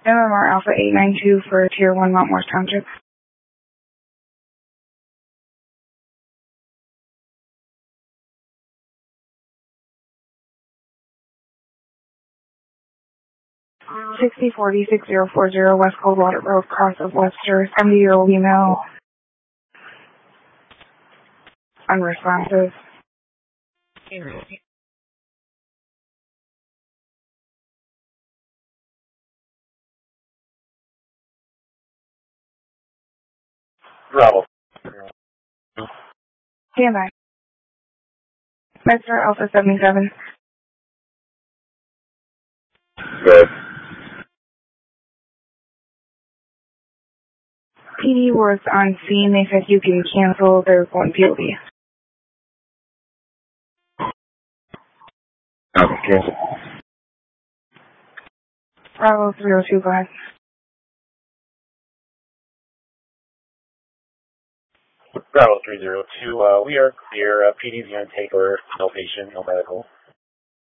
MMR Alpha 892 for Tier 1 Mount Morris Township. Sixty 6040 West Coldwater Road, cross of Webster, 70-year-old female, unresponsive. Bravo. Stand by. Mr. Alpha 77. Good. PD was on scene. They said you can cancel. They're going POV. Okay. Bravo 302, go ahead. Bravo 302, we are clear. PD's going to take over. No patient, no medical.